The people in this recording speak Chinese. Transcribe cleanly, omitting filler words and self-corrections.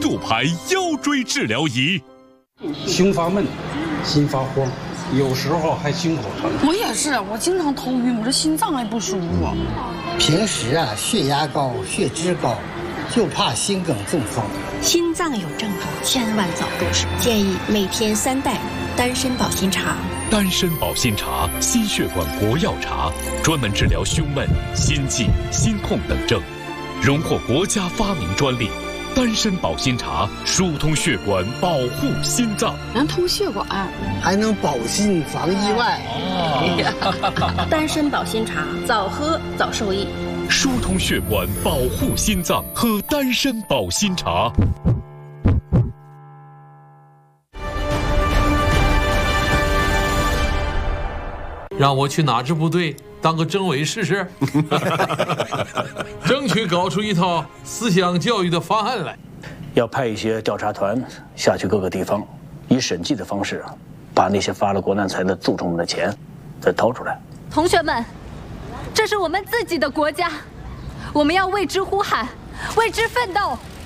右排腰椎治疗仪。 胸发闷，心发慌，有时候还心口疼。 我也是，我经常头晕，我这心脏还不舒服。 平时血压高、血脂高，就怕心梗中风。 心脏有症状，千万早入手。建议每天3袋丹参保心茶。 丹参保心茶，心血管国药茶，专门治疗胸闷、心悸、心痛等症，荣获国家发明专利。丹参保心茶疏通血管，保护心脏， 能通血管， 还能保心防意外。 丹参保心茶，早喝早受益。 疏通血管，保护心脏，喝丹参保心茶。 让我去哪支部队当个政委试试，争取搞出一套思想教育的方案来。 要派一些调查团下去各个地方，以审计的方式，把那些发了国难财的蛀虫们的钱再掏出来。 同学们，这是我们自己的国家，我们要为之呼喊，为之奋斗。